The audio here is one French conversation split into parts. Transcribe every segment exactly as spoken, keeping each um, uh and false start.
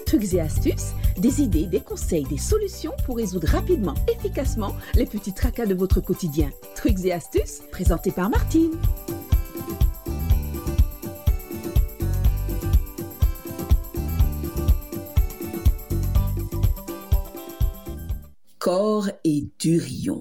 Trucs et astuces, des idées, des conseils, des solutions pour résoudre rapidement, efficacement les petits tracas de votre quotidien. Trucs et astuces, présentés par Martine. Corps et durion.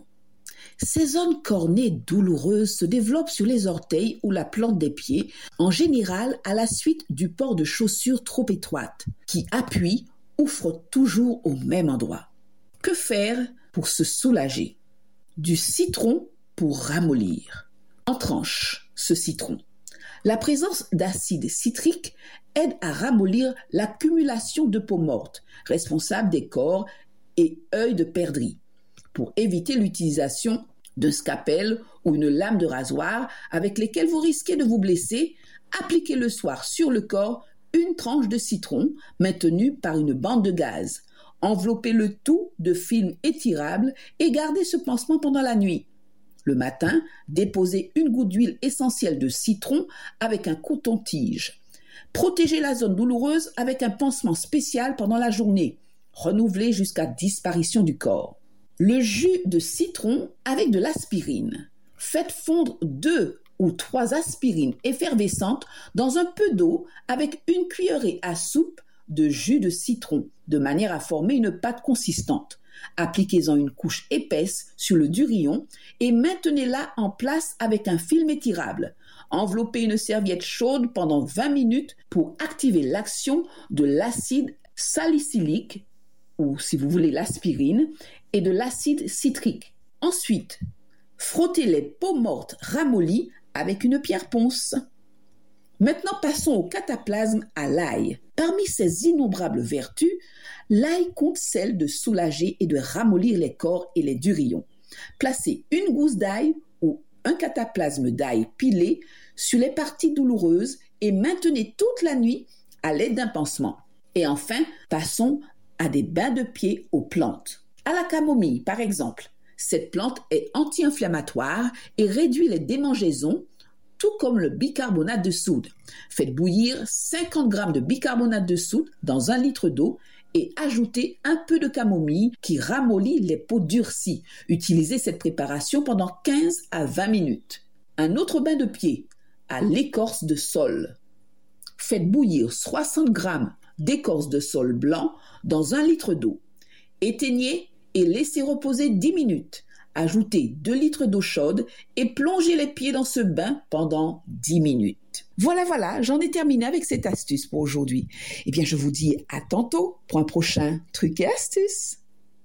Ces zones cornées douloureuses se développent sur les orteils ou la plante des pieds, en général à la suite du port de chaussures trop étroites, qui appuient ou frottent toujours au même endroit. Que faire pour se soulager? Du citron pour ramollir. En tranche, ce citron. La présence d'acide citrique aide à ramollir l'accumulation de peau morte, responsable des corps et œils de perdrix, pour éviter l'utilisation d'un scalpel ou une lame de rasoir avec lesquelles vous risquez de vous blesser. Appliquez le soir sur le corps une tranche de citron maintenue par une bande de gaz. Enveloppez le tout de film étirable et gardez ce pansement pendant la nuit. Le matin, déposez une goutte d'huile essentielle de citron avec un coton-tige. Protégez la zone douloureuse avec un pansement spécial pendant la journée. Renouvelé jusqu'à disparition du corps. Le jus de citron avec de l'aspirine. Faites fondre deux ou trois aspirines effervescentes dans un peu d'eau avec une cuillerée à soupe de jus de citron, de manière à former une pâte consistante. Appliquez-en une couche épaisse sur le durion et maintenez-la en place avec un film étirable. Enveloppez une serviette chaude pendant vingt minutes pour activer l'action de l'acide salicylique, ou si vous voulez l'aspirine, et de l'acide citrique. Ensuite, frottez les peaux mortes ramollies avec une pierre ponce. Maintenant, passons au cataplasme à l'ail. Parmi ses innombrables vertus, l'ail compte celle de soulager et de ramollir les corps et les durillons. Placez une gousse d'ail ou un cataplasme d'ail pilé sur les parties douloureuses et maintenez toute la nuit à l'aide d'un pansement. Et enfin, passons à des bains de pieds aux plantes. À la camomille, par exemple, cette plante est anti-inflammatoire et réduit les démangeaisons, tout comme le bicarbonate de soude. Faites bouillir cinquante grammes de bicarbonate de soude dans un litre d'eau et ajoutez un peu de camomille qui ramollit les peaux durcies. Utilisez cette préparation pendant quinze à vingt minutes. Un autre bain de pieds à l'écorce de saule. Faites bouillir soixante grammes d'écorce de saule blanc dans un litre d'eau. Éteignez et laissez reposer dix minutes. Ajoutez deux litres d'eau chaude et plongez les pieds dans ce bain pendant dix minutes. Voilà, voilà, j'en ai terminé avec cette astuce pour aujourd'hui. Eh bien, je vous dis à tantôt pour un prochain truc et astuce.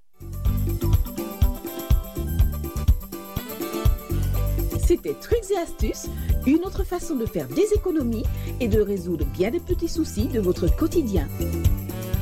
C'était Trucs et astuces, une autre façon de faire des économies et de résoudre bien des petits soucis de votre quotidien.